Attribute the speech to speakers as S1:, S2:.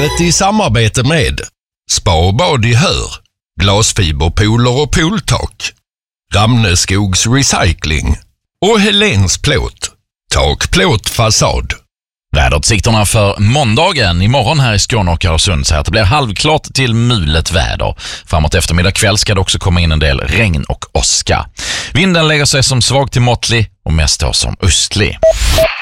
S1: vädret i samarbete med Spa och bad i Hör, glasfiberpooler och pooltak, Ramneskogs Recycling och Helens Plåt, takplåt fasad.
S2: Väderutsikterna för måndagen imorgon här i Skåne och Öresund så att det blir halvklart till mulet väder. Framåt eftermiddag kväll ska det också komma in en del regn och åska. Vinden lägger sig som svag till måttlig och mest då som östlig.